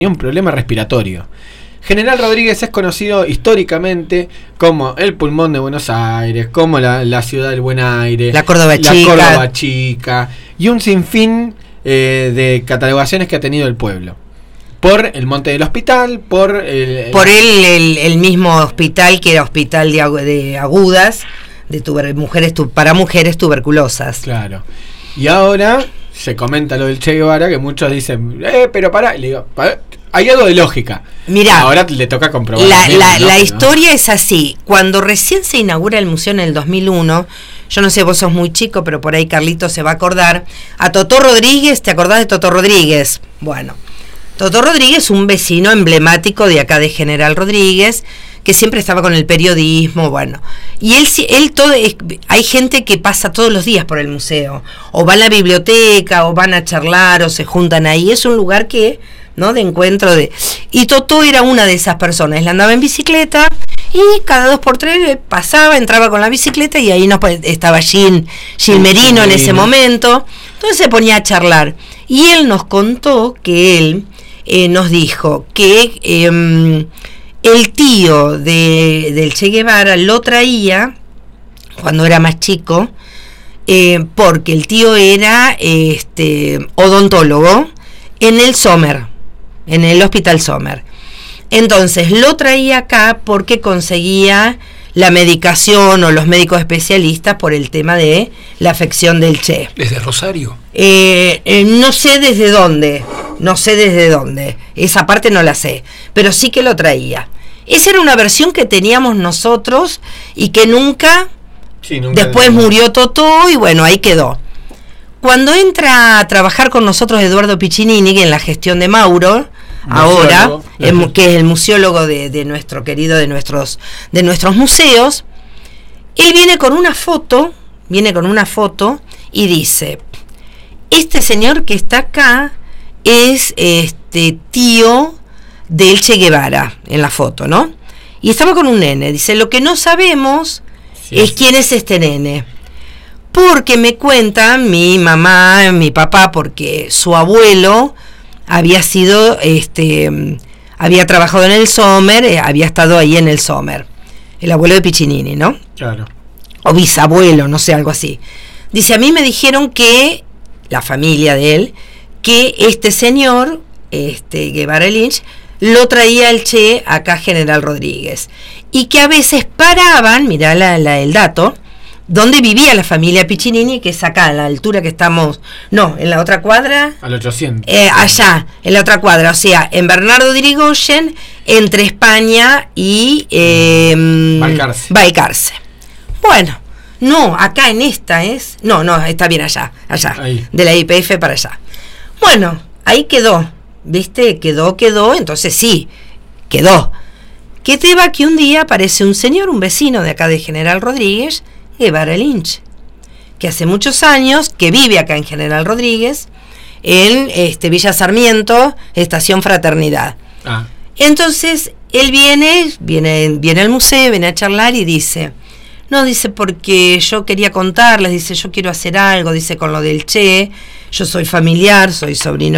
un problema respiratorio. General Rodríguez es conocido históricamente como el pulmón de Buenos Aires, como la ciudad del buen aire, la Córdoba Chica y un sinfín de catalogaciones que ha tenido el pueblo. Por el Monte del Hospital, por el mismo hospital que era hospital de agudas, para mujeres tuberculosas. Claro. Y ahora se comenta lo del Che Guevara, que muchos dicen, pero pará, y le digo, hay algo de lógica. Mirá, ahora le toca comprobar. La historia es así. Cuando recién se inaugura el museo en el 2001, yo no sé, vos sos muy chico, pero por ahí Carlito se va a acordar, a Totó Rodríguez, ¿te acordás de Totó Rodríguez? Bueno, Totó Rodríguez, un vecino emblemático de acá de General Rodríguez, que siempre estaba con el periodismo, bueno. Y hay gente que pasa todos los días por el museo, o va a la biblioteca, o van a charlar, o se juntan ahí. Es un lugar que, ¿no?, de encuentro y Totó era una de esas personas. Él andaba en bicicleta y cada 2x3 pasaba, entraba con la bicicleta y ahí estaba Gil Merino en ese momento. Entonces se ponía a charlar. Y él nos contó que él nos dijo que el tío del Che Guevara lo traía cuando era más chico, porque el tío era odontólogo en el Sommer, en el Hospital Sommer. Entonces lo traía acá porque conseguía la medicación o los médicos especialistas por el tema de la afección del Che. ¿Desde Rosario? No sé desde dónde, esa parte no la sé, pero sí que lo traía. Esa era una versión que teníamos nosotros y que nunca después murió Totó y bueno, ahí quedó. Cuando entra a trabajar con nosotros Eduardo Piccinini, que en la gestión de Mauro, ahora, que es el museólogo de nuestro querido, de nuestros museos, él viene con una foto y dice, este señor que está acá es tío del Che Guevara, en la foto, ¿no? Y estaba con un nene, dice, lo que no sabemos es quién es este nene. Porque me cuentan mi mamá, mi papá, porque su abuelo había sido, había trabajado en el Sommer, había estado ahí en el Sommer, el abuelo de Piccinini, ¿no? Claro. O bisabuelo, no sé, algo así. Dice, a mí me dijeron que, la familia de él, que este señor, Guevara Lynch, lo traía el Che acá General Rodríguez. Y que a veces paraban, mirá el dato, donde vivía la familia Piccinini, que es acá, a la altura que estamos, no, en la otra cuadra. Al 800. Allá, en la otra cuadra, o sea, en Bernardo de Irigoyen, entre España y Balcarce. Bueno, no, acá en esta es, no, está bien allá, ahí. De la YPF para allá. Bueno, ahí quedó, ¿viste? Quedó, entonces sí, quedó. Que te va que un día aparece un señor, un vecino de acá de General Rodríguez, Guevara Lynch, que hace muchos años que vive acá en General Rodríguez, en Villa Sarmiento, Estación Fraternidad. Entonces él viene al museo, viene a charlar y dice, porque yo quería contarles, dice, yo quiero hacer algo, dice, con lo del Che, yo soy familiar, soy sobrino,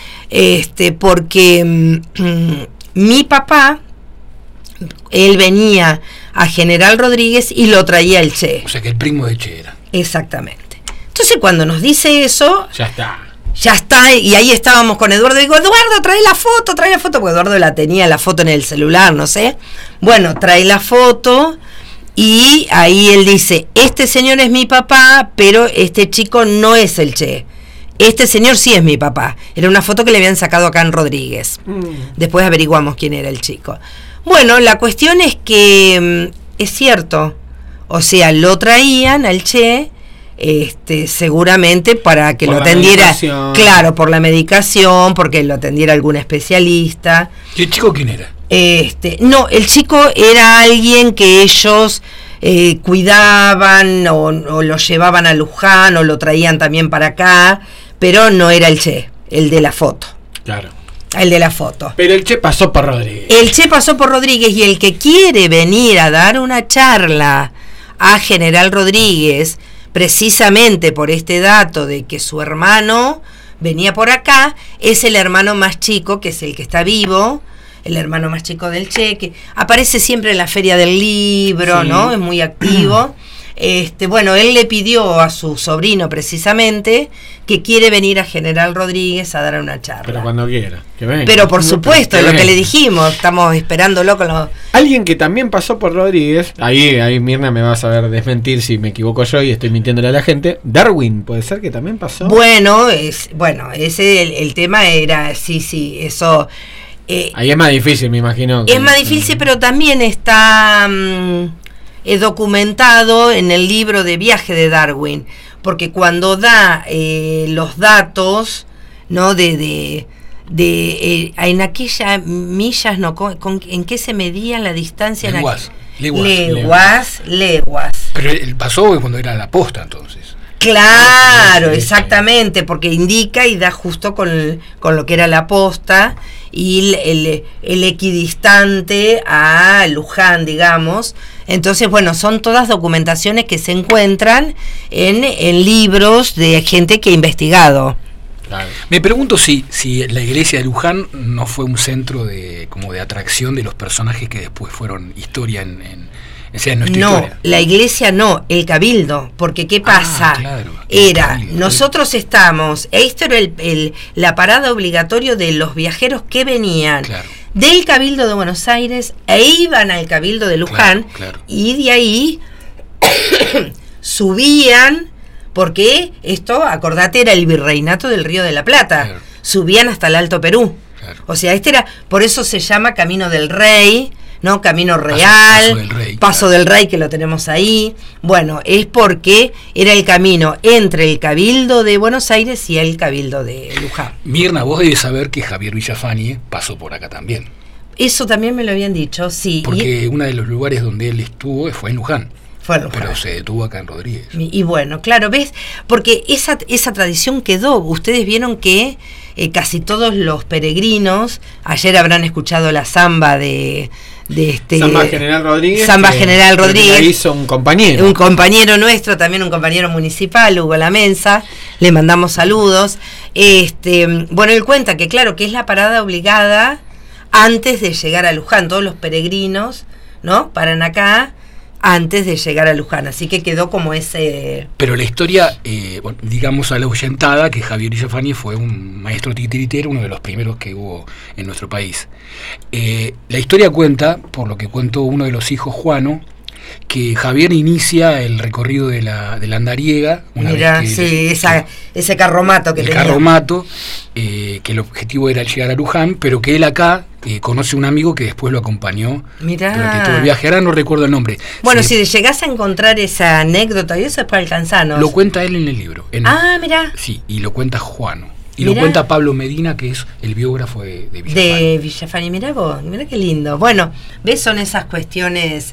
porque mi papá, él venía a General Rodríguez y lo traía el Che. O sea que el primo de Che era. Exactamente. Entonces cuando nos dice eso, ya está, y ahí estábamos con Eduardo, digo, Eduardo, trae la foto, porque Eduardo tenía la foto en el celular, no sé. Bueno, trae la foto y ahí él dice, este señor es mi papá, pero este chico no es el Che. Este señor sí es mi papá. Era una foto que le habían sacado acá en Rodríguez. Después averiguamos quién era el chico. Bueno, la cuestión es que es cierto, o sea, lo traían al Che, seguramente para que lo atendiera, claro, por la medicación, porque lo atendiera algún especialista. ¿Y el chico quién era? No, el chico era alguien que ellos cuidaban o lo llevaban a Luján o lo traían también para acá, pero no era el Che, el de la foto. Claro. El de la foto. Pero el Che pasó por Rodríguez. El Che pasó por Rodríguez y el que quiere venir a dar una charla a General Rodríguez, precisamente por este dato de que su hermano venía por acá, es el hermano más chico, que es el que está vivo, el hermano más chico del Che, que aparece siempre en la Feria del Libro, Sí. ¿no? Es muy activo. Bueno, él le pidió a su sobrino precisamente que quiere venir a General Rodríguez a dar una charla. Pero cuando quiera, que venga. Pero por supuesto, Que lo que venga. le dijimos, estamos esperándolo con los... Alguien que también pasó por Rodríguez, ahí Mirna me va a saber desmentir si me equivoco yo y estoy mintiéndole a la gente. Darwin, ¿puede ser que también pasó? Bueno, ese el tema era, sí, eso... Ahí es más difícil, me imagino. Es más difícil, pero también está documentado en el libro de viaje de Darwin, porque cuando da los datos, ¿no? En aquella millas, ¿no? ¿En qué se medía la distancia? Leguas. Pero él pasó cuando era la posta, entonces. Claro, exactamente, porque indica y da justo con lo que era la posta y el equidistante a Luján, digamos. Entonces, bueno, son todas documentaciones que se encuentran en libros de gente que ha investigado. Claro. Me pregunto si la iglesia de Luján no fue un centro como de atracción de los personajes que después fueron historia en nuestra No, historia. la iglesia no, el cabildo, porque ¿qué pasa? Claro, el Era, cabildo, nosotros estamos, esto era la parada obligatoria de los viajeros que venían Claro. del cabildo de Buenos Aires e iban al cabildo de Luján, Claro. y de ahí subían, porque esto, acordate, era el virreinato del Río de la Plata, Claro. subían hasta el Alto Perú. Claro. O sea, por eso se llama Camino del Rey, ¿no? Camino Paso Real, del Rey, Paso claro. del Rey, que lo tenemos ahí. Bueno, es porque era el camino entre el Cabildo de Buenos Aires y el Cabildo de Luján. Mirna, vos debes saber que Javier Villafañe pasó por acá también. Eso también me lo habían dicho, sí. Porque uno de los lugares donde él estuvo fue en Luján. Fue en Luján. Pero se detuvo acá en Rodríguez. Y bueno, claro, ¿ves? Porque esa tradición quedó. Ustedes vieron que casi todos los peregrinos, ayer habrán escuchado la samba de Samba General Rodríguez. Samba que- General que Rodríguez. la hizo un compañero. Un compañero nuestro, también un compañero municipal, Hugo Lamensa, le mandamos saludos. Bueno, él cuenta que claro, que es la parada obligada antes de llegar a Luján. Todos los peregrinos, ¿no? Paran acá antes de llegar a Luján, así que quedó como ese... Pero la historia, bueno, digamos a la ahuyentada, que Javier Villafañe fue un maestro titiritero, uno de los primeros que hubo en nuestro país. La historia cuenta, por lo que cuentó uno de los hijos, Juano, que Javier inicia el recorrido de la andariega. Mirá, vez sí, ese carromato que el tenía. carromato, que el objetivo era llegar a Luján, pero que él acá conoce un amigo que después lo acompañó Mirá. durante todo el viaje. Ahora no recuerdo el nombre. Bueno, Sí, si llegás a encontrar esa anécdota, y eso es para alcanzarnos. lo cuenta él en el libro. Mirá. Sí, y lo cuenta Juano. Y Mirá. lo cuenta Pablo Medina, que es el biógrafo de Villafañe. De Villafañe, mirá vos, mirá qué lindo. Bueno, ves, son esas cuestiones,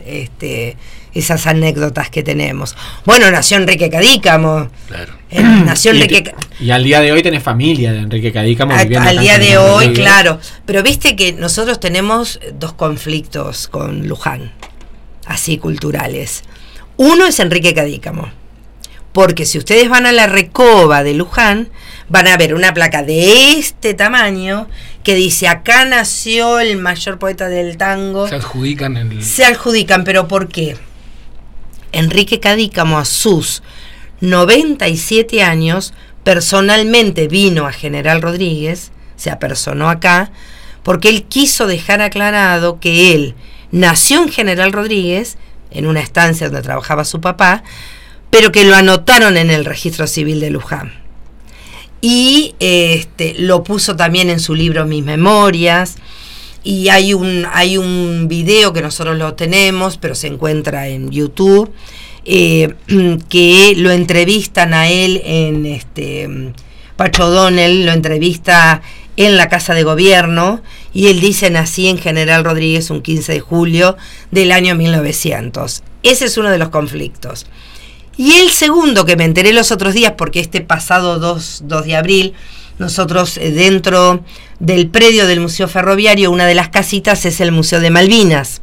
esas anécdotas que tenemos. Bueno, nació Enrique Cadícamo. Claro. Nació Enrique Y al día de hoy tenés familia de Enrique Cadícamo. viviendo al acá día en de General hoy, Rodríguez. claro. Pero viste que nosotros tenemos dos conflictos con Luján, así culturales. Uno es Enrique Cadícamo. Porque si ustedes van a la Recoba de Luján, van a ver una placa de este tamaño que dice: acá nació el mayor poeta del tango. Se adjudican Se adjudican, ¿pero por qué? Enrique Cadícamo, a sus 97 años, personalmente vino a General Rodríguez, se apersonó acá, porque él quiso dejar aclarado que él nació en General Rodríguez, en una estancia donde trabajaba su papá, pero que lo anotaron en el registro civil de Luján. Y lo puso también en su libro Mis Memorias, y hay un video que nosotros lo tenemos, pero se encuentra en YouTube, que lo entrevistan a él en Pacho O'Donnell, lo entrevista en la Casa de Gobierno, y él dice: nací en General Rodríguez un 15 de julio del año 1900. Ese es uno de los conflictos. Y el segundo, que me enteré los otros días, porque este pasado 2 de abril, nosotros dentro del predio del Museo Ferroviario, una de las casitas es el Museo de Malvinas.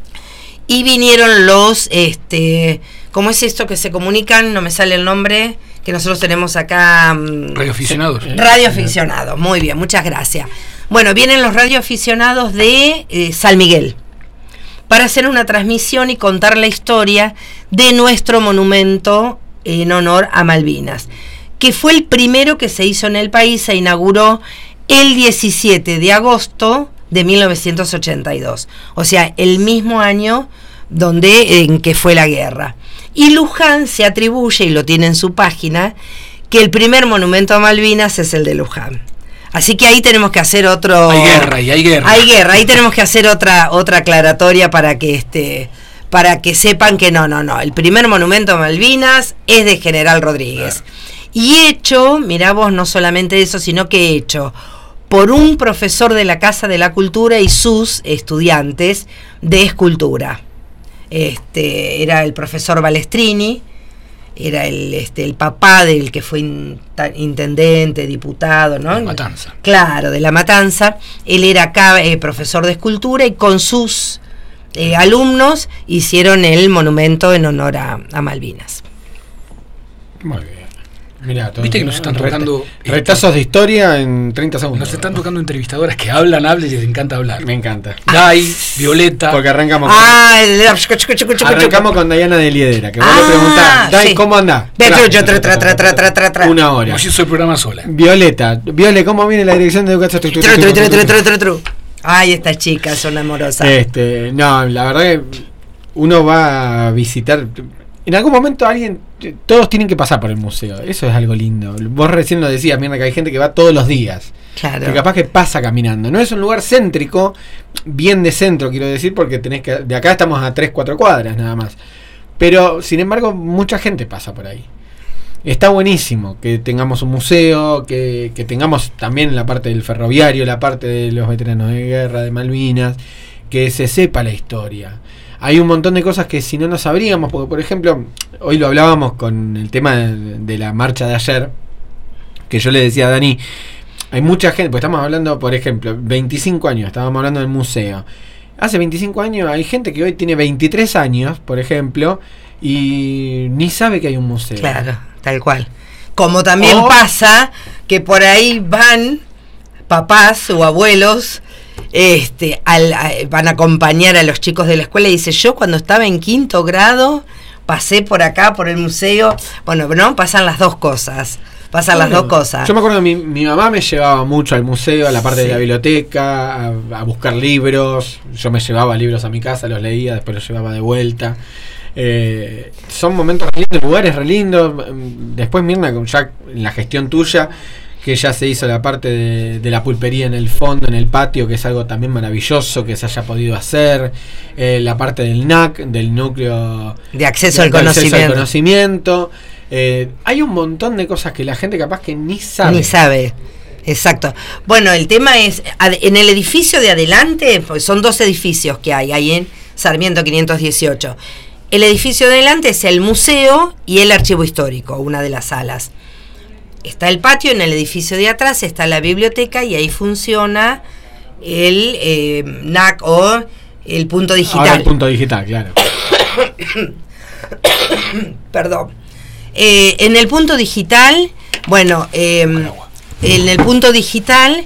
Y vinieron los, ¿cómo es esto que se comunican? No me sale el nombre. que nosotros tenemos acá. Radioaficionados. Radioaficionados, muy bien, muchas gracias. Bueno, vienen los radioaficionados de San Miguel para hacer una transmisión y contar la historia de nuestro monumento en honor a Malvinas, que fue el primero que se hizo en el país. Se inauguró el 17 de agosto de 1982, o sea, el mismo año en que fue la guerra. Y Luján se atribuye, y lo tiene en su página, que el primer monumento a Malvinas es el de Luján. Así que ahí tenemos que hacer otro... Hay guerra, y hay guerra. Hay guerra, ahí tenemos que hacer otra aclaratoria para que sepan que no, el primer monumento a Malvinas es de General Rodríguez. Claro. Y hecho, mirá vos, no solamente eso, sino que hecho por un profesor de la Casa de la Cultura y sus estudiantes de escultura. Era el profesor Balestrini, era el papá del que fue intendente, diputado, ¿no? De La Matanza. Claro, de La Matanza. Él era acá profesor de escultura y con sus alumnos hicieron el monumento en honor a Malvinas. Muy bien. Mirá, viste que nos están tocando retazos de historia en 30 segundos. Nos están tocando entrevistadoras que hablan y les encanta hablar. Me encanta. Dai, Violeta. Porque arrancamos con Dayana de Liedera, que vos le preguntás, Dai, sí. ¿Cómo andás? Una hora. Como si hizo el programa sola. Viole, ¿cómo viene la dirección de educación? Ay, estas chicas son amorosas. No, la verdad que uno va a visitar. En algún momento todos tienen que pasar por el museo. Eso es algo lindo. Vos recién lo decías, mira, que hay gente que va todos los días. Claro. Que capaz que pasa caminando. No es un lugar céntrico, bien de centro, quiero decir, porque de acá estamos a 3-4 cuadras nada más. Pero, sin embargo, mucha gente pasa por ahí. Está buenísimo que tengamos un museo, que tengamos también la parte del ferroviario, la parte de los veteranos de guerra, de Malvinas, que se sepa la historia. Hay un montón de cosas que si no sabríamos, porque por ejemplo, hoy lo hablábamos con el tema de la marcha de ayer, que yo le decía a Dani, hay mucha gente, pues estamos hablando, por ejemplo, 25 años, estábamos hablando del museo. Hace 25 años hay gente que hoy tiene 23 años, por ejemplo, y ni sabe que hay un museo. Claro, tal cual. Como también pasa que por ahí van papás o abuelos van a acompañar a los chicos de la escuela y dice, yo cuando estaba en 5º grado pasé por acá, por el museo. Bueno, no, pasan las dos cosas. Yo me acuerdo que mi mamá me llevaba mucho al museo, a la parte de la biblioteca, a buscar libros. Yo me llevaba libros a mi casa, los leía, después los llevaba de vuelta. Son momentos re lindos, lugares re lindos. Después, Mirna, ya en la gestión tuya, que ya se hizo la parte de la pulpería en el fondo, en el patio, que es algo también maravilloso que se haya podido hacer, la parte del NAC, del núcleo de acceso al conocimiento. Hay un montón de cosas que la gente capaz que ni sabe. Exacto. Bueno, el tema es, en el edificio de adelante, pues son 2 edificios que hay en Sarmiento 518. El edificio de adelante es el museo y el archivo histórico, una de las salas. Está el patio, en el edificio de atrás está la biblioteca y ahí funciona el NAC o el punto digital. Ahora el punto digital, claro. Perdón. En el punto digital, en el punto digital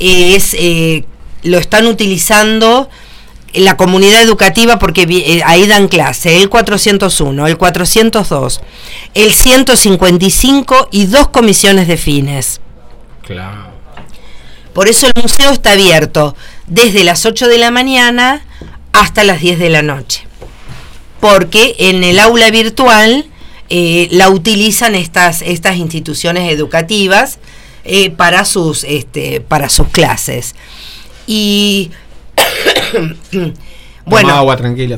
lo están utilizando la comunidad educativa porque ahí dan clase el 401, el 402, el 155 y 2 comisiones de fines. Claro. Por eso el museo está abierto desde las 8 de la mañana hasta las 10 de la noche. Porque en el aula virtual la utilizan estas instituciones educativas para sus clases. Y bueno, tomá agua tranquila.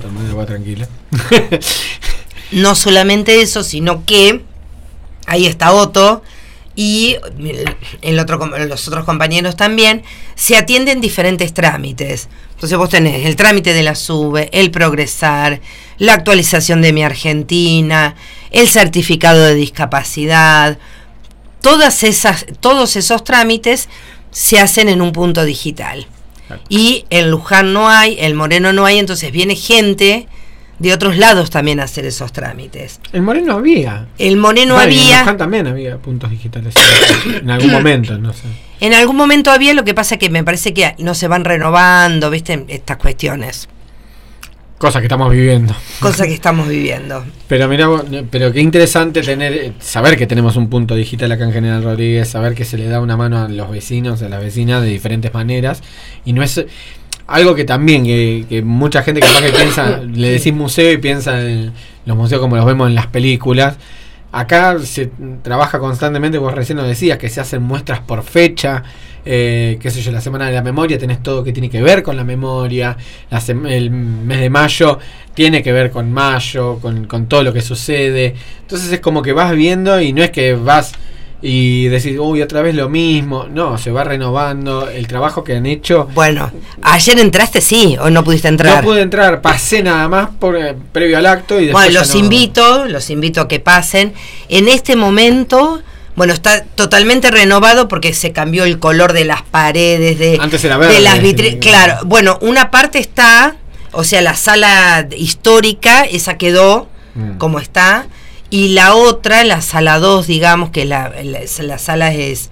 No solamente eso, sino que ahí está Otto y los otros compañeros también, se atienden diferentes trámites. Entonces vos tenés el trámite de la SUBE, el Progresar, la actualización de Mi Argentina, el certificado de discapacidad. Todos esos trámites se hacen en un punto digital. Y en Luján no hay, en Moreno no hay, entonces viene gente de otros lados también hacer esos trámites. En Moreno había. El Moreno Y en había. Luján también había puntos digitales. En algún momento, no sé. En algún momento había, lo que pasa que me parece que no se van renovando, ¿viste? Estas cuestiones. Cosas que estamos viviendo. Cosas que estamos viviendo. Pero mira, pero qué interesante saber que tenemos un punto digital acá en General Rodríguez, saber que se le da una mano a los vecinos, a las vecinas de diferentes maneras, y no es algo que también que mucha gente capaz que piensa, le decís museo y piensa en los museos como los vemos en las películas. Acá se trabaja constantemente, vos recién lo decías, que se hacen muestras por fecha, qué sé yo, la Semana de la Memoria tenés todo que tiene que ver con la memoria, el mes de mayo tiene que ver con mayo, con todo lo que sucede. Entonces es como que vas viendo y no es que vas y decís, uy, otra vez lo mismo. No, se va renovando el trabajo que han hecho. Bueno, ayer entraste, sí, o no pudiste entrar. No pude entrar, pasé nada más previo al acto y después. Bueno, ya los invito a que pasen. En este momento, bueno, está totalmente renovado porque se cambió el color de las paredes, antes era verde, de las vitrinas. Claro, bueno, una parte está, o sea, la sala histórica, esa quedó como está. Y la otra, la sala 2, digamos, que la sala es,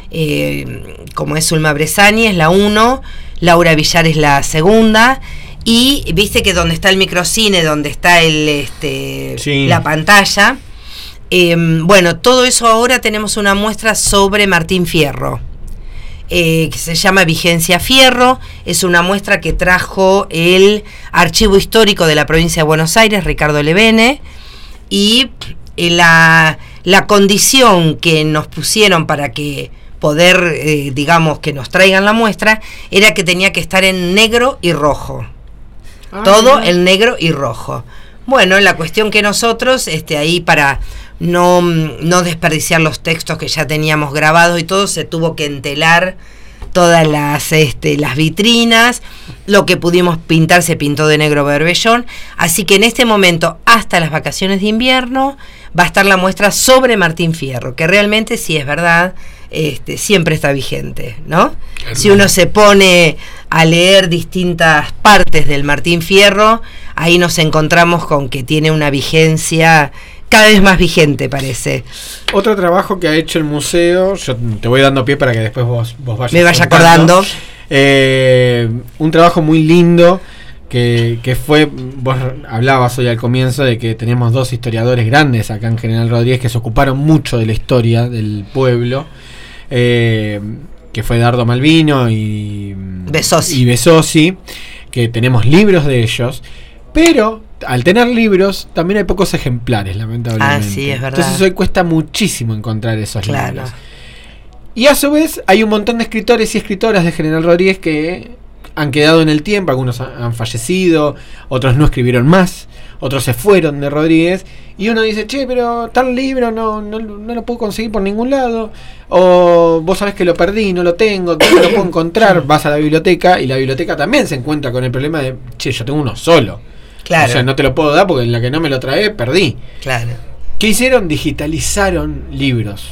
como es Zulma Bresani, es la 1, Laura Villar es la segunda, y viste que donde está el microcine, donde está sí, la pantalla, bueno, todo eso ahora tenemos una muestra sobre Martín Fierro, que se llama Vigencia Fierro. Es una muestra que trajo el Archivo Histórico de la Provincia de Buenos Aires, Ricardo Levene, y la condición que nos pusieron para que poder, digamos, que nos traigan la muestra, era que tenía que estar en negro y rojo. Todo en negro y rojo. Bueno, la cuestión que nosotros, ahí para no desperdiciar los textos que ya teníamos grabados y todo, se tuvo que entelar todas las vitrinas. Lo que pudimos pintar se pintó de negro berbellón. Así que en este momento, hasta las vacaciones de invierno, va a estar la muestra sobre Martín Fierro, que realmente, sí es verdad, siempre está vigente, ¿no? Hermoso. Si uno se pone a leer distintas partes del Martín Fierro, ahí nos encontramos con que tiene una vigencia cada vez más vigente, parece. Otro trabajo que ha hecho el museo, yo te voy dando pie para que después vos vayas. Me vaya acordando. Un trabajo muy lindo que fue, vos hablabas hoy al comienzo de que tenemos dos historiadores grandes acá en General Rodríguez que se ocuparon mucho de la historia del pueblo, que fue Dardo Malvino y Besossi, que tenemos libros de ellos, pero al tener libros también hay pocos ejemplares, lamentablemente. Sí, es verdad. Entonces hoy cuesta muchísimo encontrar esos libros. Y a su vez hay un montón de escritores y escritoras de General Rodríguez que han quedado en el tiempo, algunos han fallecido, otros no escribieron más, otros se fueron de Rodríguez, y uno dice, che, pero tal libro no lo puedo conseguir por ningún lado, o vos sabés que lo perdí, no lo tengo, no lo puedo encontrar, vas a la biblioteca, y la biblioteca también se encuentra con el problema de, che, yo tengo uno solo. Claro. O sea, no te lo puedo dar porque en la que no me lo trae, perdí. Claro. ¿Qué hicieron? Digitalizaron libros.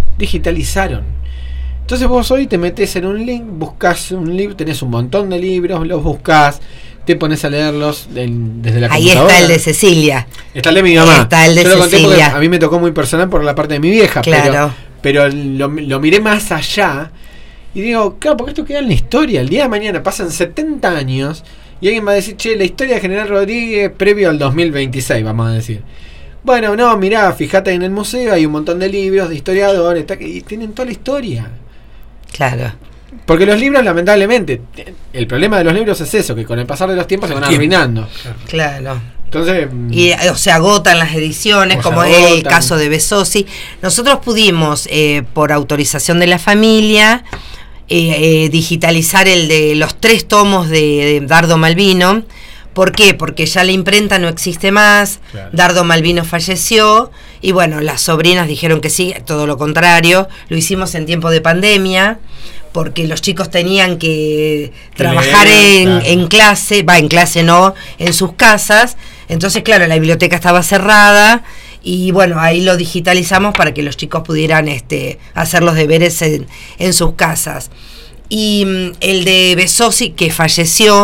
Entonces vos hoy te metes en un link, buscas un libro, tenés un montón de libros, los buscás, te pones a leerlos desde la ahí computadora. Ahí está el de Cecilia. Está el de mi mamá. Está el de Yo lo conté porque Cecilia. a mí me tocó muy personal por la parte de mi vieja. Claro. Pero lo miré más allá y digo, claro, porque esto queda en la historia. El día de mañana pasan 70 años y alguien va a decir, che, la historia de General Rodríguez previo al 2026, vamos a decir. Bueno, no, mirá, fíjate en el museo, hay un montón de libros de historiadores y tienen toda la historia. Claro. Porque los libros, lamentablemente, el problema de los libros es eso, que con el pasar de los tiempos se van arruinando. Claro. Entonces, y se agotan las ediciones, como es el caso de Besossi. Nosotros pudimos, por autorización de la familia, digitalizar el de los 3 tomos de Dardo Malvino. ¿Por qué? Porque ya la imprenta no existe más, claro. Dardo Malvino falleció y bueno, las sobrinas dijeron que sí, todo lo contrario, lo hicimos en tiempo de pandemia porque los chicos tenían que trabajar en clase, en clase no, en sus casas, entonces claro, la biblioteca estaba cerrada y bueno, ahí lo digitalizamos para que los chicos pudieran hacer los deberes en sus casas. Y el de Besossi, que falleció,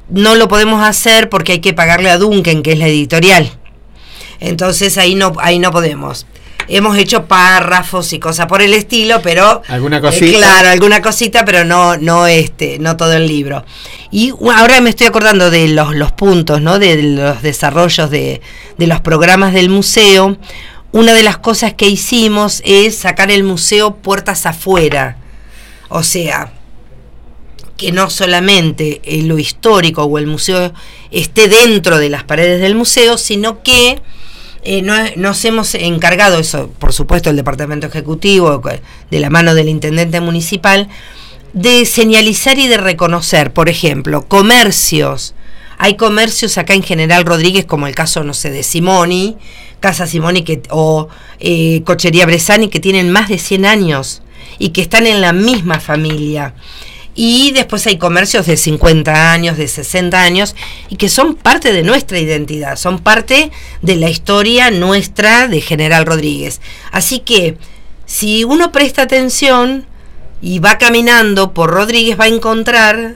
no lo podemos hacer porque hay que pagarle a Duncan, que es la editorial. Entonces ahí no podemos. Hemos hecho párrafos y cosas por el estilo, pero alguna cosita. Claro, alguna cosita, pero no todo el libro. Y ahora me estoy acordando de los puntos, ¿no? De los desarrollos de los programas del museo. Una de las cosas que hicimos es sacar el museo puertas afuera. O sea, que no solamente lo histórico o el museo esté dentro de las paredes del museo, sino que nos hemos encargado, eso por supuesto el departamento ejecutivo, de la mano del intendente municipal, de señalizar y de reconocer, por ejemplo, comercios. Hay comercios acá en General Rodríguez, como el caso, no sé, de Simoni, Casa Simoni o Cochería Bresani, que tienen más de 100 años y que están en la misma familia. Y después hay comercios de 50 años, de 60 años, y que son parte de nuestra identidad, son parte de la historia nuestra de General Rodríguez. Así que, si uno presta atención y va caminando por Rodríguez, va a encontrar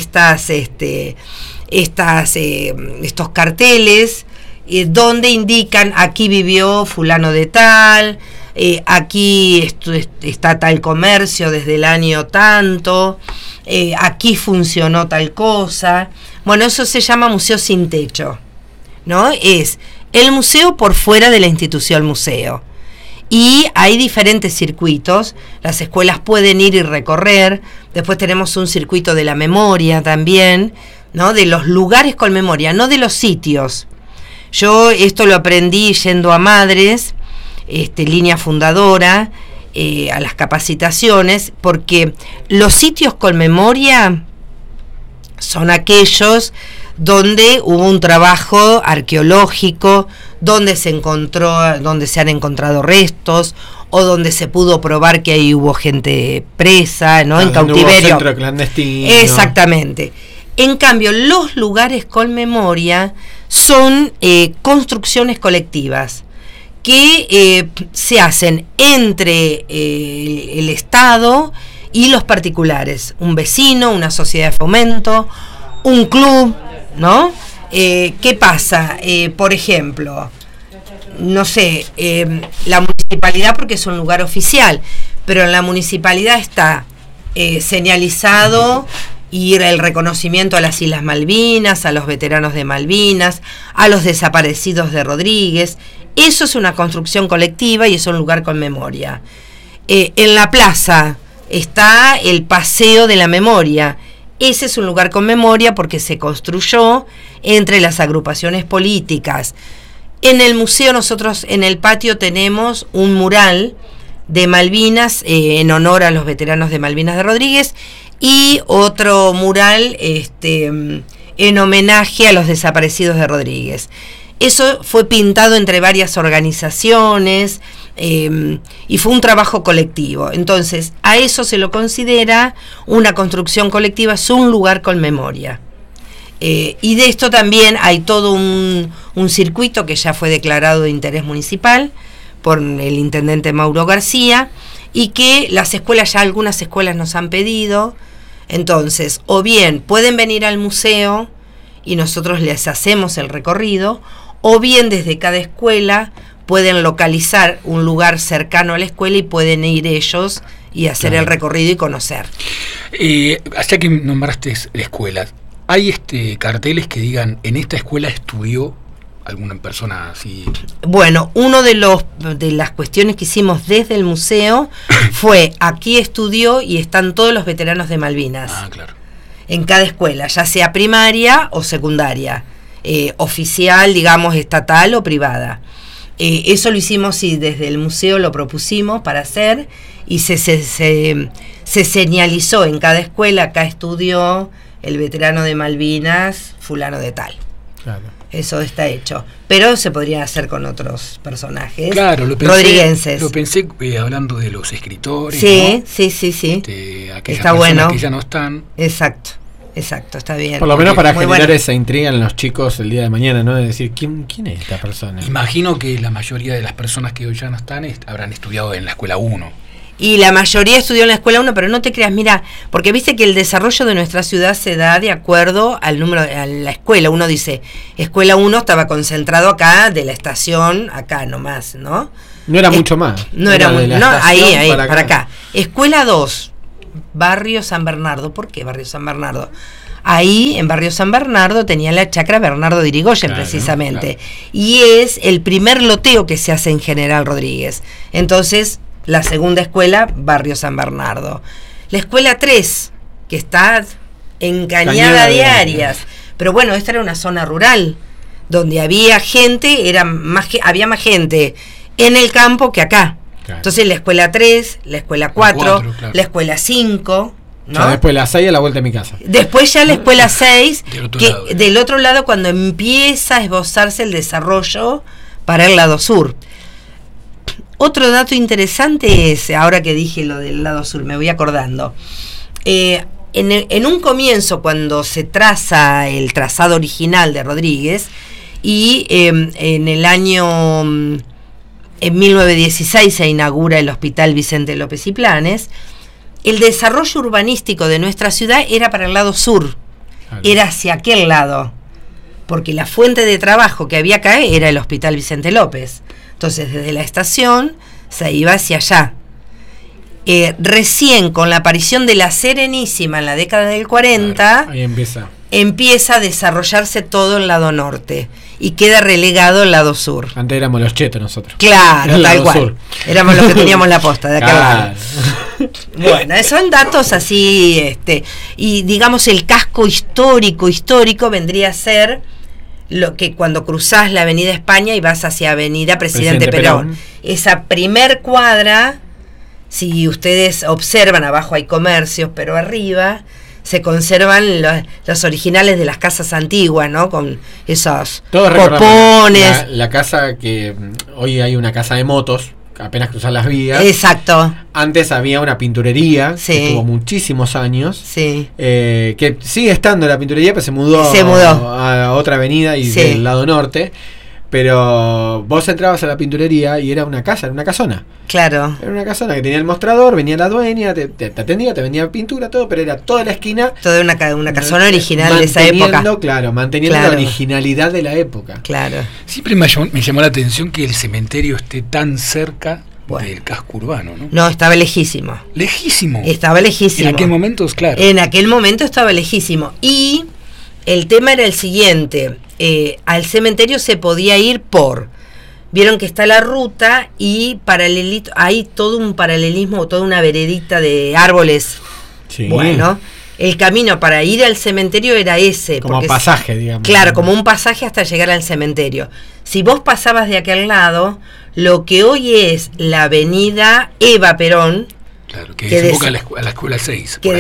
estos carteles donde indican: aquí vivió fulano de tal, aquí está tal comercio desde el año tanto, aquí funcionó tal cosa. Bueno, eso se llama museo sin techo, ¿no? Es el museo por fuera de la institución museo. Y hay diferentes circuitos, las escuelas pueden ir y recorrer. Después tenemos un circuito de la memoria también, ¿no? De los lugares con memoria, no de los sitios. Yo esto lo aprendí yendo a Madres, línea fundadora, a las capacitaciones, porque los sitios con memoria son aquellos donde hubo un trabajo arqueológico, donde se han encontrado restos, o donde se pudo probar que ahí hubo gente presa, ¿no? En cautiverio. Hubo centro clandestino. Exactamente. En cambio, los lugares con memoria son construcciones colectivas que se hacen entre el Estado y los particulares, un vecino, una sociedad de fomento, un club, ¿no? ¿Qué pasa? Por ejemplo, no sé, la municipalidad, porque es un lugar oficial, pero en la municipalidad está señalizado y el reconocimiento a las Islas Malvinas, a los veteranos de Malvinas, a los desaparecidos de Rodríguez. Eso es una construcción colectiva y es un lugar con memoria. En la plaza está el Paseo de la Memoria. Ese es un lugar con memoria porque se construyó entre las agrupaciones políticas. En el museo nosotros en el patio tenemos un mural de Malvinas en honor a los veteranos de Malvinas de Rodríguez y otro mural en homenaje a los desaparecidos de Rodríguez. Eso fue pintado entre varias organizaciones y fue un trabajo colectivo. Entonces, a eso se lo considera una construcción colectiva, es un lugar con memoria. Y de esto también hay todo un circuito que ya fue declarado de interés municipal por el intendente Mauro García y que las escuelas, ya algunas escuelas nos han pedido. Entonces, o bien pueden venir al museo y nosotros les hacemos el recorrido, o bien desde cada escuela pueden localizar un lugar cercano a la escuela y pueden ir ellos y hacer el recorrido y conocer. Hasta que nombraste la escuela, ¿hay carteles que digan en esta escuela estudió alguna persona así? Bueno, uno de las cuestiones que hicimos desde el museo fue: aquí estudió y están todos los veteranos de Malvinas. Ah, claro. En cada escuela, ya sea primaria o secundaria, oficial, digamos, estatal o privada. Eso lo hicimos y desde el museo lo propusimos para hacer y se señalizó en cada escuela: acá estudió el veterano de Malvinas, fulano de tal. Claro. Eso está hecho. Pero se podría hacer con otros personajes, claro, rodriguenses. Lo pensé hablando de los escritores. Sí, ¿no? sí. Está bueno. Que ya no están. Exacto, está bien. Por lo menos para generar esa intriga en los chicos el día de mañana, ¿no? De decir, ¿quién es esta persona? Imagino que la mayoría de las personas que hoy ya no están habrán estudiado en la escuela 1. Y la mayoría estudió en la escuela 1, pero no te creas, mira, porque viste que el desarrollo de nuestra ciudad se da de acuerdo al número, a la escuela. Uno dice, escuela 1 estaba concentrado acá, de la estación, acá nomás, ¿no? No era mucho más. No era muy, no, ahí, para acá. acá. Escuela 2, Barrio San Bernardo. ¿Por qué Barrio San Bernardo? Ahí, en Barrio San Bernardo, tenía la chacra Bernardo de Irigoyen, claro, precisamente. Claro. Y es el primer loteo que se hace en General Rodríguez. Entonces, la segunda escuela, Barrio San Bernardo. La escuela 3, que está en Cañada de Arias. Pero bueno, esta era una zona rural, donde había gente, había más gente en el campo que acá. Claro. Entonces, la escuela 3, la escuela 4, claro. La escuela 5... ¿no? Ya después la 6 a la vuelta de mi casa. Después ya la escuela 6, del otro lado cuando empieza a esbozarse el desarrollo para el lado sur. Otro dato interesante es, ahora que dije lo del lado sur, me voy acordando. En un comienzo, cuando se traza el trazado original de Rodríguez, y en el año, en 1916 se inaugura el Hospital Vicente López y Planes, el desarrollo urbanístico de nuestra ciudad era para el lado sur, claro. Era hacia aquel lado, porque la fuente de trabajo que había acá era el Hospital Vicente López. Entonces, desde la estación se iba hacia allá. Recién con la aparición de la Serenísima en la década del 40, claro, ahí empieza a desarrollarse todo el lado norte y queda relegado el lado sur. Antes éramos los chetos nosotros. Claro, tal cual. Sur. Éramos los que teníamos la posta de acá. Claro. Bueno, son datos así, y digamos el casco histórico vendría a ser lo que cuando cruzás la Avenida España y vas hacia Avenida Presidente Perón. Esa primer cuadra, si ustedes observan, abajo hay comercios, pero arriba se conservan los originales de las casas antiguas, ¿no? Con esos copones. La casa que hoy hay una casa de motos, apenas cruzar las vías. Exacto. Antes había una pinturería, sí, que tuvo muchísimos años, sí, que sigue estando la pinturería, pero se mudó a otra avenida y sí, del lado norte. Pero vos entrabas a la pinturería y era una casa, era una casona. Claro. Era una casona que tenía el mostrador, venía la dueña, te atendía, te vendía pintura, todo, pero era toda la esquina. Toda una casona original de esa época. Claro, manteniendo la originalidad de la época. Claro. Siempre me llamó la atención que el cementerio esté tan cerca del casco urbano, ¿no? No, estaba lejísimo. ¿Lejísimo? Estaba lejísimo. En aquel momento, claro. En aquel momento estaba lejísimo. Y el tema era el siguiente. Al cementerio se podía ir vieron que está la ruta y paralelito, hay todo un paralelismo, toda una veredita de árboles. Sí. Bueno, el camino para ir al cementerio era ese. Como pasaje, digamos. Claro, como un pasaje hasta llegar al cementerio. Si vos pasabas de aquel lado, lo que hoy es la avenida Eva Perón, claro, que desemboca a la escuela 6. A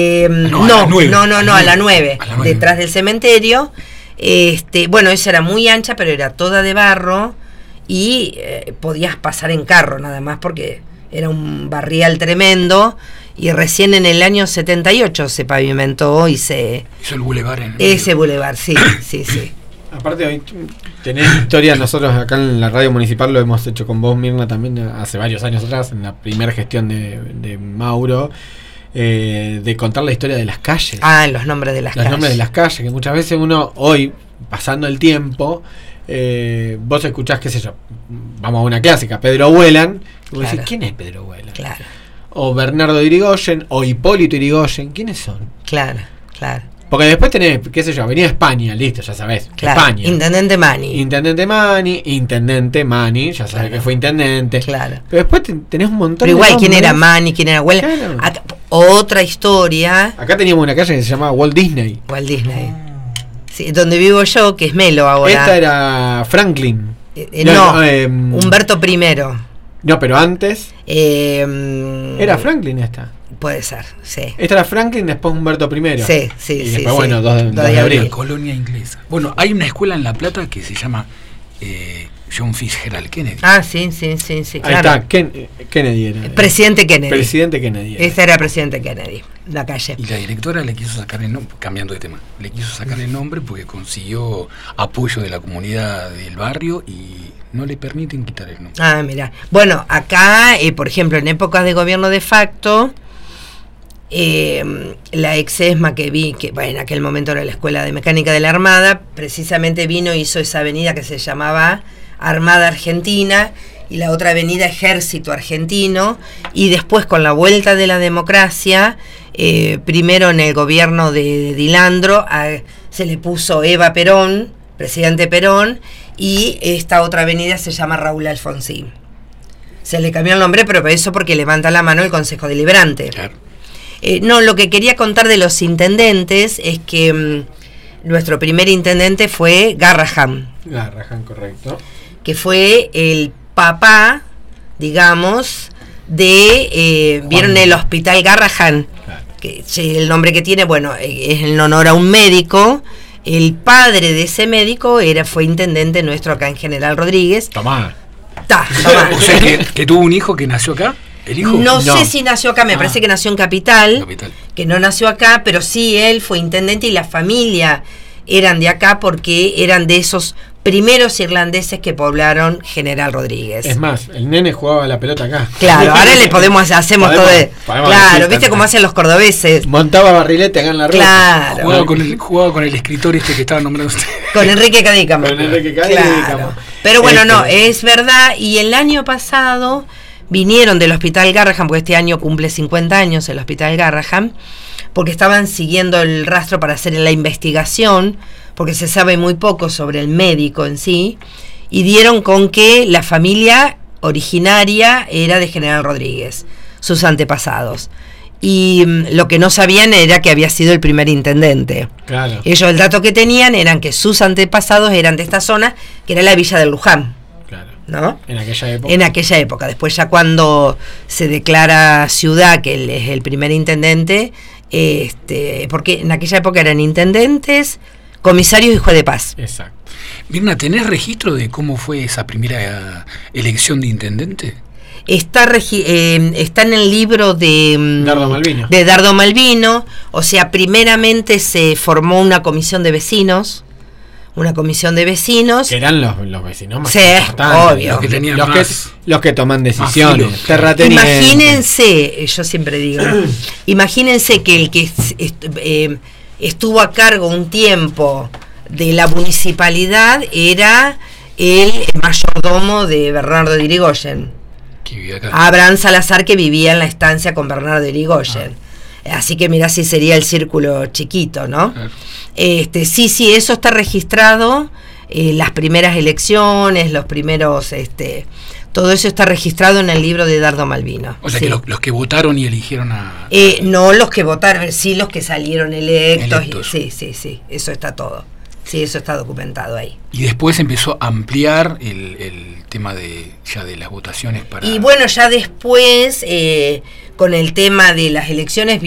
la 9, detrás del cementerio. Bueno, esa era muy ancha, pero era toda de barro y podías pasar en carro nada más porque era un barrial tremendo y recién en el año 78 se pavimentó y se hizo el bulevar ese bulevar, sí. Aparte hoy tenés historias, nosotros acá en la radio municipal lo hemos hecho con vos, Mirna, también hace varios años atrás, en la primera gestión de Mauro, de contar la historia de las calles. Los nombres de las calles. Los nombres de las calles, que muchas veces uno, hoy, pasando el tiempo, vos escuchás, qué sé yo, vamos a una clásica, Pedro Huelan, y vos decís, ¿quién es Pedro Huelan? Claro. O Bernardo de Irigoyen, o Hipólito Irigoyen, ¿quiénes son? Claro. Porque después tenés, qué sé yo, Avenida España, listo, ya sabés, claro. España. Intendente Mani, ya sabés que fue intendente. Claro. Pero después tenés un montón pero igual, ¿quién era Mani? ¿Quién era Huelan? Claro. Otra historia. Acá teníamos una calle que se llamaba Walt Disney. Sí, donde vivo yo, que es Melo ahora. Esta era Franklin. Humberto I. No, pero antes era Franklin esta. Puede ser, sí. Esta era Franklin, después Humberto I. Sí. Y después, bueno, 2 de abril. La colonia inglesa. Bueno, hay una escuela en La Plata que se llama John Fitzgerald Kennedy. Sí, claro. Ahí está, Kennedy era. Presidente Kennedy. Esta era Presidente Kennedy, la calle. Y la directora le quiso sacar el nombre, cambiando de tema, le quiso sacar el nombre porque consiguió apoyo de la comunidad del barrio y no le permiten quitar el nombre. Ah, mira. Bueno, acá, por ejemplo, en épocas de gobierno de facto, la ex ESMA que bueno, en aquel momento era la Escuela de Mecánica de la Armada, precisamente vino e hizo esa avenida que se llamaba Armada Argentina y la otra avenida Ejército Argentino, y después con la vuelta de la democracia, primero en el gobierno de Dilandro, se le puso Eva Perón, presidente Perón, y esta otra avenida se llama Raúl Alfonsín. Se le cambió el nombre, pero por eso porque levanta la mano el Consejo Deliberante. Claro. No, lo que quería contar de los intendentes es que nuestro primer intendente fue Garrahan. Garrahan, correcto. Que fue el papá, digamos, de... ¿vieron el Hospital Garrahan? Claro. Que el nombre que tiene, bueno, es en honor a un médico. El padre de ese médico fue intendente nuestro acá en General Rodríguez. Tomá. Tomá. O sea, que tuvo un hijo que nació acá. ¿El hijo? No sé si nació acá, me parece que nació en Capital, que no nació acá, pero sí él fue intendente y la familia eran de acá porque eran de esos primeros irlandeses que poblaron General Rodríguez. Es más, el nene jugaba a la pelota acá. Claro, ahora le hacemos todo. Claro, viste cómo hacen los cordobeses. Montaba barrilete acá en la ruta. Claro. Jugaba con el escritor que estaba nombrando usted. Con Enrique Cadícamo. Claro. Pero bueno, no, es verdad. Y el año pasado vinieron del Hospital Garrahan, porque este año cumple 50 años el Hospital Garrahan, porque estaban siguiendo el rastro para hacer la investigación, porque se sabe muy poco sobre el médico en sí, y dieron con que la familia originaria era de General Rodríguez, sus antepasados. Y lo que no sabían era que había sido el primer intendente. Claro. Ellos el dato que tenían eran que sus antepasados eran de esta zona, que era la Villa del Luján. Claro. ¿No? En aquella época. En aquella época. Después ya cuando se declara ciudad que él es el primer intendente, porque en aquella época eran intendentes, comisarios y juez de paz. Exacto. Mirna, ¿tenés registro de cómo fue esa primera elección de intendente? Está en el libro de Dardo Malvino. O sea, primeramente se formó una comisión de vecinos. Que eran los vecinos más importantes, obvio. Los que tenían los que toman decisiones. Imagínense, yo siempre digo, imagínense que el que estuvo a cargo un tiempo de la municipalidad era el mayordomo de Bernardo de Irigoyen, Abraham Salazar, que vivía en la estancia con Bernardo de Irigoyen. Así que mirá si sería el círculo chiquito, ¿no? Sí, eso está registrado, las primeras elecciones, los primeros, todo eso está registrado en el libro de Dardo Malvino. O sea, que los que votaron y eligieron a... no los que votaron, sí los que salieron electos. Sí, eso está todo. Sí, eso está documentado ahí. Y después empezó a ampliar el tema de las votaciones para... Y bueno, ya después, con el tema de las elecciones,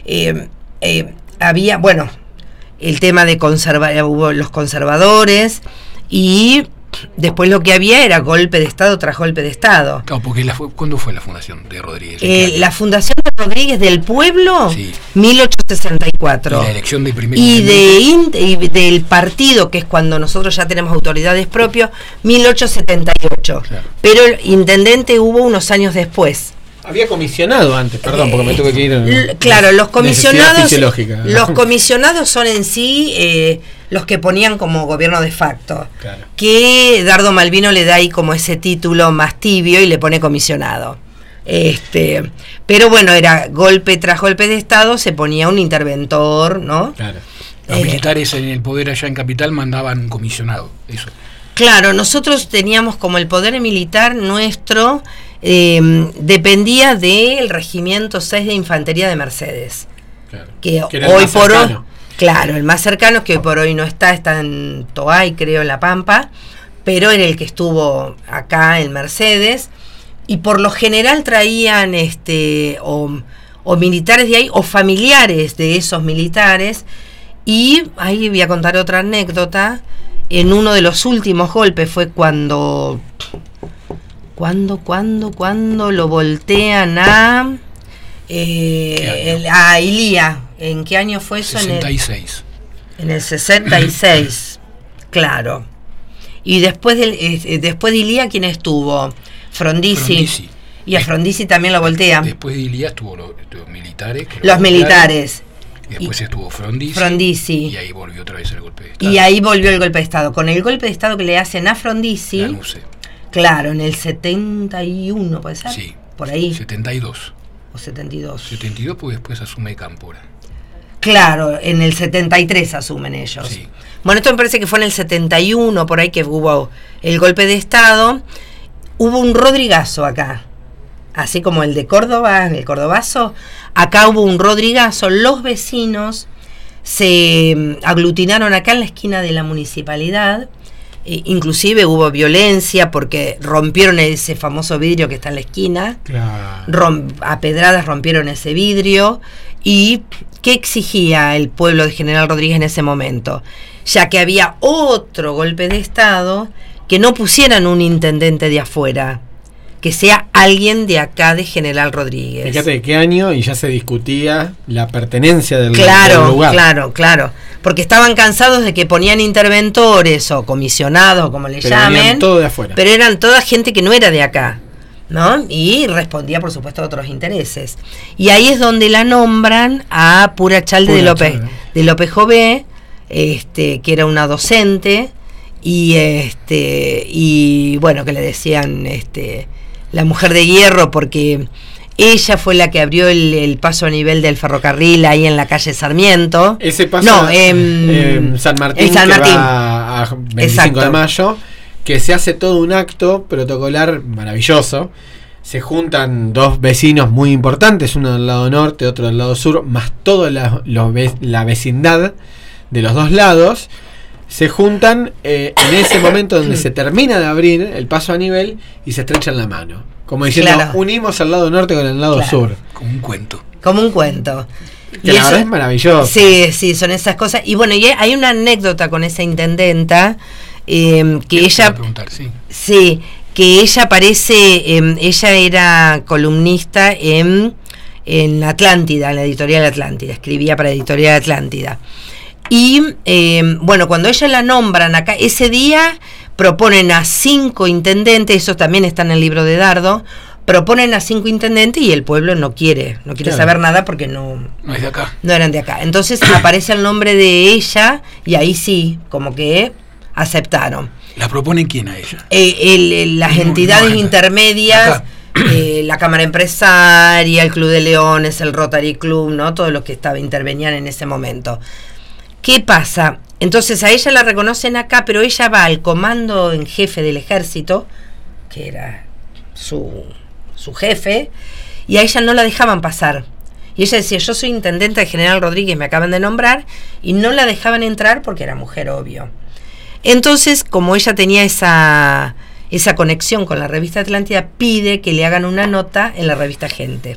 había, bueno, el tema de hubo los conservadores, y después lo que había era golpe de Estado tras golpe de Estado. Claro, porque ¿cuándo fue la fundación de Rodríguez? La fundación de Rodríguez del Pueblo, sí. 1864. Y la elección de primer y del partido, que es cuando nosotros ya tenemos autoridades propias, 1878. Claro. Pero el intendente hubo unos años después. Había comisionado antes, perdón, porque me tuve que ir. Claro, los comisionados son en sí los que ponían como gobierno de facto. Claro. Que Dardo Malvino le da ahí como ese título más tibio y le pone comisionado. Pero bueno, era golpe tras golpe de Estado, se ponía un interventor, ¿no? Claro. Los militares en el poder allá en Capital mandaban un comisionado, eso. Claro, nosotros teníamos como el poder militar nuestro. Dependía del Regimiento 6 de Infantería de Mercedes, claro, que hoy por hoy, claro, el más cercano, que hoy por hoy no está en Toay, creo, en La Pampa, pero era el que estuvo acá en Mercedes, y por lo general traían o militares de ahí o familiares de esos militares. Y ahí voy a contar otra anécdota. En uno de los últimos golpes fue cuando lo voltean a Ilía. ¿En qué año fue eso? 66. En el 66, claro. Y después de Ilía, ¿quién estuvo? Frondizi. Y a Frondizi también lo voltea. Después de Ilía estuvo los militares. Los militares. Y después estuvo Frondizi. Y ahí volvió otra vez el golpe de Estado. Y ahí volvió el golpe de Estado. Con el golpe de Estado que le hacen a Frondizi. Claro, en el 71, ¿puede ser? Sí. Por ahí. 72. O 72. 72, pues después asume Cámpora. Claro, en el 73 asumen ellos. Sí. Bueno, esto me parece que fue en el 71, por ahí que hubo el golpe de Estado. Hubo un Rodrigazo acá. Así como el de Córdoba, el Cordobazo. Acá hubo un Rodrigazo. Los vecinos se aglutinaron acá en la esquina de la municipalidad. Inclusive hubo violencia porque rompieron ese famoso vidrio que está en la esquina. Claro. A pedradas rompieron ese vidrio. ¿Y qué exigía el pueblo de General Rodríguez en ese momento? Ya que había otro golpe de Estado, que no pusieran un intendente de afuera, que sea alguien de acá de General Rodríguez. Fíjate de qué año y ya se discutía la pertenencia del lugar. Claro. Porque estaban cansados de que ponían interventores o comisionados, como le llamen. Todo de afuera. Pero eran toda gente que no era de acá, ¿no? Y respondía, por supuesto, a otros intereses. Y ahí es donde la nombran a Pura Chalde de López Jové, que era una docente, y bueno, que le decían la mujer de hierro, porque ella fue la que abrió el paso a nivel del ferrocarril ahí en la calle Sarmiento. Ese paso San Martín, San Martín. Que va a 25 de mayo, que se hace todo un acto protocolar maravilloso. Se juntan dos vecinos muy importantes, uno del lado norte, otro del lado sur, más toda la vecindad de los dos lados. Se juntan en ese momento donde se termina de abrir el paso a nivel y se estrechan la mano. Como diciendo, unimos al lado norte con el lado sur. Como un cuento. Que la verdad es maravilloso. Sí, son esas cosas. Y bueno, y hay una anécdota con esa intendenta, que ella... Sí, que ella aparece, ella era columnista en Atlántida, en la editorial Atlántida, escribía para la editorial Atlántida. Y bueno, cuando ella la nombran acá, ese día proponen a 5 intendentes, eso también está en el libro de Dardo, proponen a 5 intendentes y el pueblo no quiere saber nada porque no es de acá. No eran de acá. Entonces aparece el nombre de ella y ahí sí, como que aceptaron. ¿La proponen quién a ella? Las entidades intermedias, la Cámara Empresaria, el Club de Leones, el Rotary Club, ¿no? Todos los que intervenían en ese momento. ¿Qué pasa? Entonces a ella la reconocen acá, pero ella va al comando en jefe del ejército, que era su jefe, y a ella no la dejaban pasar. Y ella decía, yo soy intendente de General Rodríguez, me acaban de nombrar, y no la dejaban entrar porque era mujer, obvio. Entonces, como ella tenía esa conexión con la revista Atlántida, pide que le hagan una nota en la revista Gente.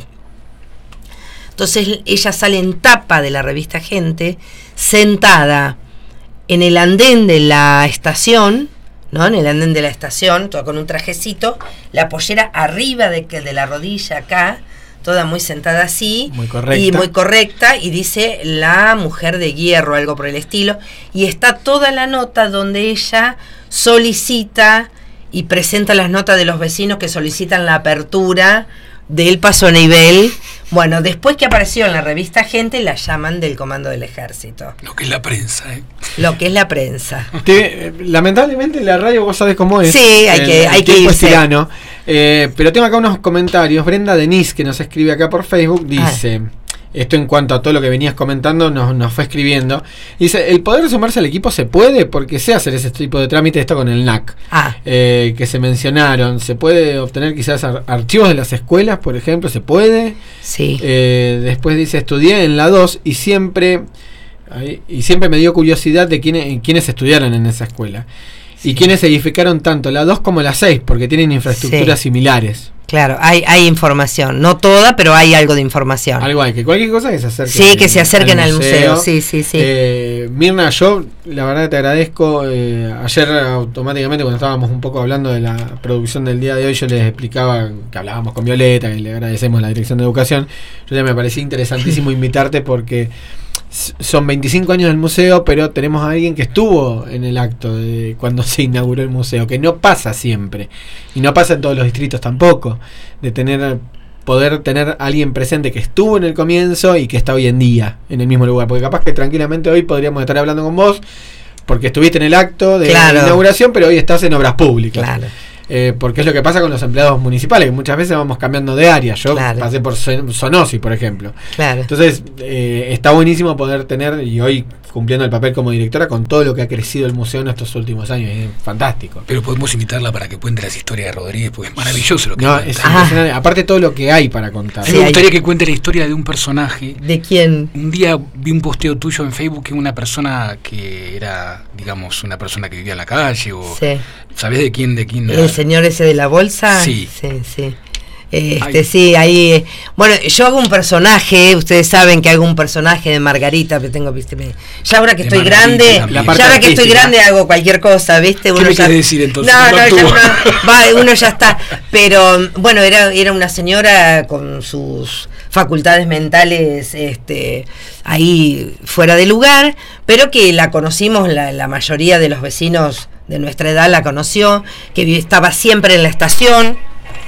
Entonces ella sale en tapa de la revista Gente, sentada en el andén de la estación, ¿no? En el andén de la estación, toda con un trajecito, la pollera arriba de la rodilla acá, toda muy sentada así, muy correcta, y dice la mujer de hierro, algo por el estilo, y está toda la nota donde ella solicita y presenta las notas de los vecinos que solicitan la apertura del paso a nivel. Bueno, después que apareció en la revista Gente, la llaman del comando del ejército. Lo que es la prensa, Lo que es la prensa. Lamentablemente la radio vos sabés cómo es. Sí, hay que irse. Tirano. Pero tengo acá unos comentarios. Brenda Denise, que nos escribe acá por Facebook, dice... Esto en cuanto a todo lo que venías comentando, nos fue escribiendo. Dice, ¿el poder sumarse al equipo se puede? Porque sé hacer ese tipo de trámite, esto con el NAC, que se mencionaron. ¿Se puede obtener quizás archivos de las escuelas, por ejemplo? ¿Se puede? Sí. Después dice, estudié en la 2 y siempre me dio curiosidad de quiénes estudiaron en esa escuela. Sí. Y quiénes edificaron tanto la 2 como la 6, porque tienen infraestructuras similares. Claro, hay información, no toda, pero hay algo de información. Algo hay, que cualquier cosa que se acerque. Sí, que se acerquen al museo. Sí. Mirna, yo la verdad te agradezco. Ayer automáticamente cuando estábamos un poco hablando de la producción del día de hoy, yo les explicaba que hablábamos con Violeta, que le agradecemos la Dirección de Educación. Yo ya me parecía interesantísimo invitarte porque son 25 años del museo, pero tenemos a alguien que estuvo en el acto de cuando se inauguró el museo, que no pasa siempre, y no pasa en todos los distritos tampoco, de poder tener a alguien presente que estuvo en el comienzo y que está hoy en día en el mismo lugar, porque capaz que tranquilamente hoy podríamos estar hablando con vos porque estuviste en el acto de la inauguración, pero hoy estás en obras públicas. Claro. Porque es lo que pasa con los empleados municipales, que muchas veces vamos cambiando de área. Yo pasé por Sonosi, por ejemplo. Claro. Entonces, está buenísimo poder tener, y hoy cumpliendo el papel como directora, con todo lo que ha crecido el museo en estos últimos años. Es fantástico. Pero podemos invitarla para que cuente las historias de Rodríguez, porque es maravilloso lo que cuenta. Es impresionante. Aparte todo lo que hay para contar. Sí, me gustaría que cuente la historia de un personaje. ¿De quién? Un día vi un posteo tuyo en Facebook que una persona que era, digamos, una persona que vivía en la calle, o ¿sabés de quién? ¿El señor ese de la bolsa? Sí. Sí, ahí. Bueno, yo hago un personaje, ustedes saben que hago un personaje de Margarita, pero tengo, viste, ya ahora que estoy grande, hago cualquier cosa, viste. ¿Qué me quieres decir entonces? Uno ya está. Pero bueno, era una señora con sus facultades mentales ahí fuera de lugar, pero que la conocimos, la mayoría de los vecinos de nuestra edad la conoció, que estaba siempre en la estación.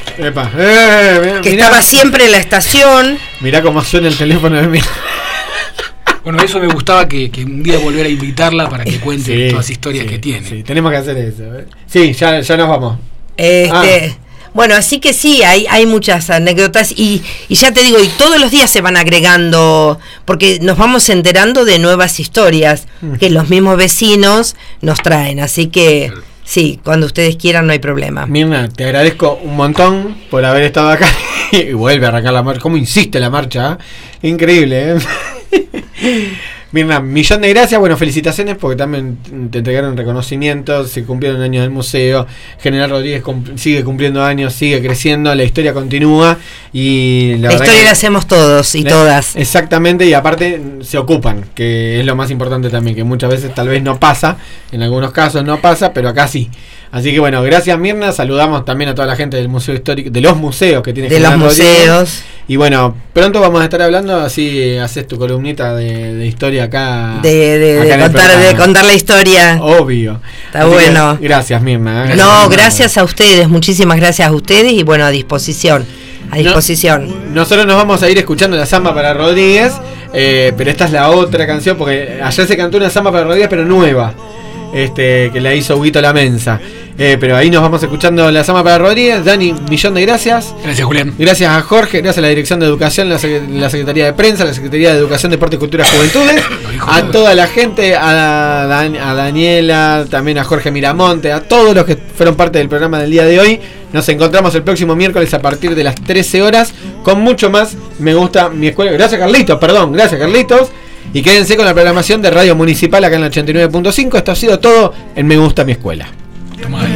Estaba siempre en la estación. Mirá cómo suena el teléfono de mí. Bueno, eso me gustaba, que un día volver a invitarla para que cuente todas las historias que tiene. Sí, tenemos que hacer eso. Sí, ya nos vamos. Bueno, así que sí, hay muchas anécdotas y ya te digo, y todos los días se van agregando, porque nos vamos enterando de nuevas historias que los mismos vecinos nos traen, así que sí, cuando ustedes quieran no hay problema. Mirna, te agradezco un montón por haber estado acá y vuelve a arrancar la marcha. ¿Cómo insiste la marcha? Increíble, Mirna, millón de gracias, bueno, felicitaciones porque también te entregaron reconocimientos, se cumplieron años del museo, General Rodríguez sigue cumpliendo años, sigue creciendo, la historia continúa y la historia la hacemos todos y todas. Exactamente, y aparte se ocupan, que es lo más importante también, que muchas veces tal vez no pasa, en algunos casos no pasa, pero acá sí. Así que bueno, gracias Mirna, saludamos también a toda la gente del Museo Histórico, de los museos que tiene General Rodríguez. Museos. Y bueno, pronto vamos a estar hablando, así haces tu columnita de historia acá. De contar la historia. Obvio. Está así bueno. Gracias Mirna. Gracias a ustedes, muchísimas gracias a ustedes y bueno, a disposición. Nosotros nos vamos a ir escuchando la samba para Rodríguez, pero esta es la otra canción, porque ayer se cantó una samba para Rodríguez, pero nueva. Que la hizo Huguito La Mensa. Pero ahí nos vamos escuchando la samba para Rodríguez. Dani, millón de gracias. Gracias, Julián. Gracias a Jorge, gracias a la Dirección de Educación, la Secretaría de Prensa, la Secretaría de Educación, Deporte, Cultura y Juventudes, a toda la gente, a Daniela, también a Jorge Miramonte, a todos los que fueron parte del programa del día de hoy. Nos encontramos el próximo miércoles a partir de las 13 horas con mucho más Me Gusta Mi Escuela. Gracias Carlitos. Y quédense con la programación de Radio Municipal acá en el 89.5. Esto ha sido todo en Me Gusta Mi Escuela. Toma.